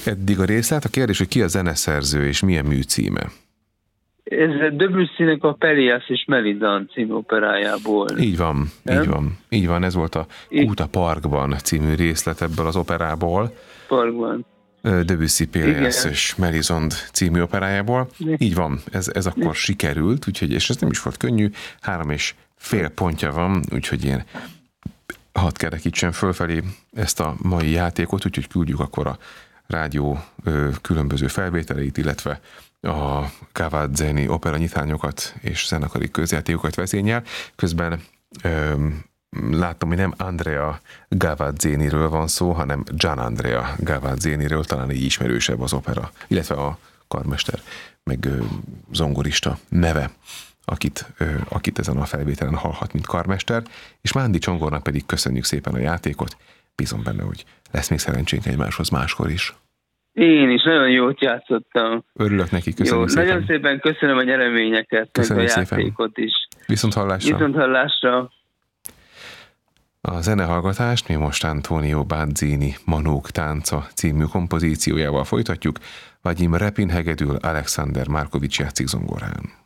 eddig a részlet. A kérdés, hogy ki a zeneszerző és milyen műcíme? Ez Debussynek a Pelléas és Mélizande című operájából. Így van. Ez volt a Kút a Parkban című részlet ebből az operából. Parkban. Debussy, Pelléas és Mélizande című operájából. Így van, ez akkor sikerült, úgyhogy, és ez nem is volt könnyű, 3,5 pontja van, úgyhogy én hadd kerekítsen fölfelé ezt a mai játékot, úgyhogy küldjük akkor a rádió különböző felvételeit, illetve a Gavazzeni opera nyitányokat és zenekari közjátékokat vezényel. Közben láttam, hogy nem Andrea Gavazzeniről van szó, hanem Gianandrea Gavazzeniről, talán így ismerősebb az opera, illetve a karmester, meg zongorista neve, akit ezen a felvételen hallhat, mint karmester, és Mándi Csongornak pedig köszönjük szépen a játékot, bízom benne, hogy lesz még szerencsénk egymáshoz máskor is. Én is nagyon jót játszottam. Örülök neki, köszönjük szépen. Nagyon szépen köszönöm a nyereményeket, köszönjük meg a játékot szépen. is. Viszont hallásra. A zenehallgatást mi most Antonio Bazzini Manók tánca című kompozíciójával folytatjuk, Vagyim Repin hegedül, Alexander Markovics játszik zongorán.